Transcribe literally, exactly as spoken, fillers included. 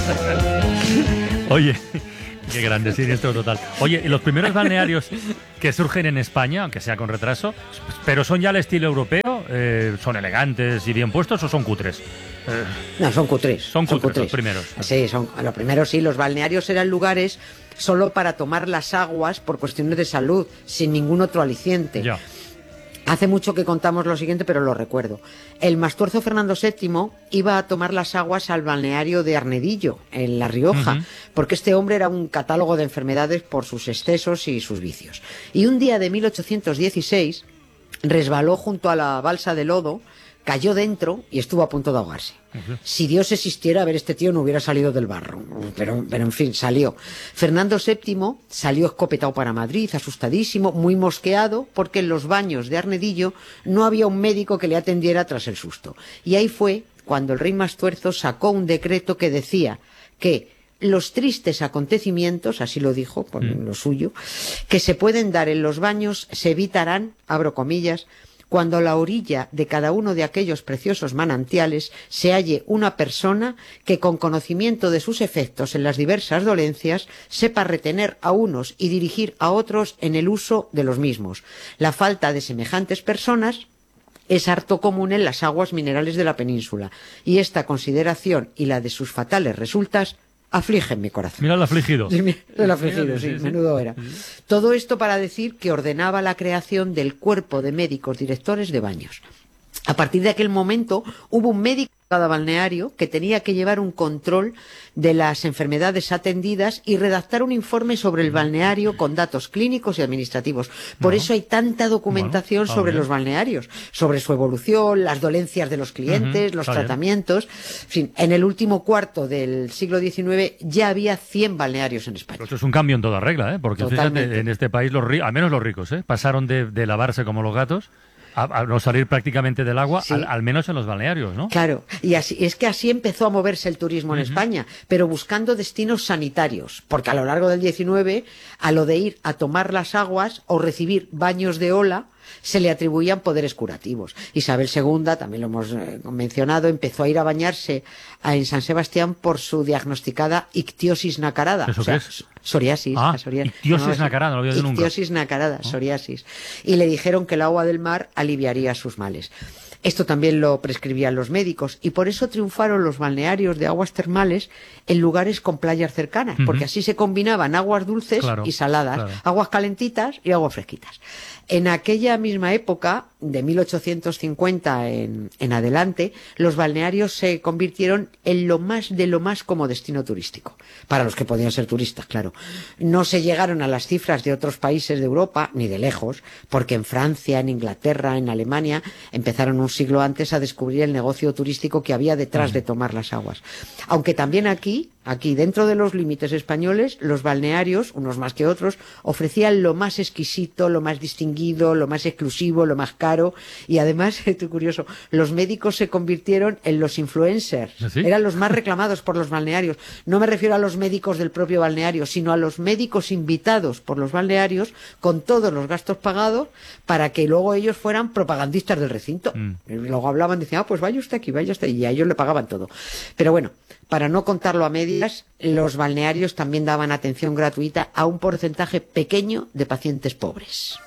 Oye, qué grande, siniestro total. Oye, y los primeros balnearios que surgen en España, aunque sea con retraso, pero son ya al estilo europeo, eh, ¿son elegantes y bien puestos o son cutres? Eh, no, son cutres. Son cutres, son cutres los primeros. Sí, son los primeros, sí. Los balnearios eran lugares solo para tomar las aguas por cuestiones de salud, sin ningún otro aliciente. Ya. Hace mucho que contamos lo siguiente, pero lo recuerdo. El Mastuerzo Fernando séptimo iba a tomar las aguas al balneario de Arnedillo, en La Rioja, uh-huh. porque este hombre era un catálogo de enfermedades por sus excesos y sus vicios. Y un día de mil ochocientos dieciséis resbaló junto a la balsa de lodo, cayó dentro y estuvo a punto de ahogarse. Uh-huh. Si Dios existiera, a ver, este tío no hubiera salido del barro. Pero, pero en fin, salió. Fernando séptimo salió escopetado para Madrid, asustadísimo, muy mosqueado, porque en los baños de Arnedillo no había un médico que le atendiera tras el susto. Y ahí fue cuando el rey Mastuerzo sacó un decreto que decía que los tristes acontecimientos, así lo dijo, por mm. lo suyo, que se pueden dar en los baños se evitarán, abro comillas, cuando a la orilla de cada uno de aquellos preciosos manantiales se halle una persona que con conocimiento de sus efectos en las diversas dolencias sepa retener a unos y dirigir a otros en el uso de los mismos. La falta de semejantes personas es harto común en las aguas minerales de la península, y esta consideración y la de sus fatales resultas afligen mi corazón. Mira el afligido. Sí, mira el afligido, sí, sí, sí, menudo era. Sí. Todo esto para decir que ordenaba la creación del cuerpo de médicos directores de baños. A partir de aquel momento hubo un médico en cada balneario que tenía que llevar un control de las enfermedades atendidas y redactar un informe sobre el balneario con datos clínicos y administrativos. Por bueno, eso hay tanta documentación bueno, sobre bien. los balnearios, sobre su evolución, las dolencias de los clientes, uh-huh, los tratamientos. En fin, en el último cuarto del siglo diecinueve ya había cien balnearios en España. Pero esto es un cambio en toda regla, ¿eh? Porque Totalmente. fíjate, en este país, los al menos los ricos, ¿eh? pasaron de, de lavarse como los gatos a, a no salir prácticamente del agua, sí. al, al menos en los balnearios, ¿no? Claro, y así, es que así empezó a moverse el turismo en uh-huh. España, pero buscando destinos sanitarios, porque a lo largo del diecinueve, a lo de ir a tomar las aguas o recibir baños de ola, se le atribuían poderes curativos. Isabel segunda, también lo hemos eh, mencionado, empezó a ir a bañarse a, en San Sebastián por su diagnosticada ictiosis nacarada. ¿Eso o sea, qué es? Psoriasis. Ah, psoriasis. ictiosis no, nacarada, no lo había oído nunca. Ictiosis nacarada, oh. psoriasis. Y le dijeron que el agua del mar aliviaría sus males. Esto también lo prescribían los médicos, y por eso triunfaron los balnearios de aguas termales en lugares con playas cercanas, uh-huh. porque así se combinaban aguas dulces claro, y saladas, claro. aguas calentitas y aguas fresquitas. En aquella misma época, de mil ochocientos cincuenta en, en adelante, los balnearios se convirtieron en lo más de lo más como destino turístico, para los que podían ser turistas, claro. No se llegaron a las cifras de otros países de Europa, ni de lejos, porque en Francia, en Inglaterra, en Alemania, empezaron un siglo antes a descubrir el negocio turístico que había detrás de tomar las aguas. Aunque también aquí, aquí dentro de los límites españoles, los balnearios, unos más que otros, ofrecían lo más exquisito, lo más distinguido, lo más exclusivo, lo más caro, y además, esto es curioso, los médicos se convirtieron en los influencers. ¿Sí? Eran los más reclamados por los balnearios. No me refiero a los médicos del propio balneario, sino a los médicos invitados por los balnearios con todos los gastos pagados para que luego ellos fueran propagandistas del recinto. Mm. Luego hablaban, decían, ah, pues vaya usted aquí, vaya usted, y a ellos le pagaban todo. Pero bueno, para no contarlo a medias, los balnearios también daban atención gratuita a un porcentaje pequeño de pacientes pobres.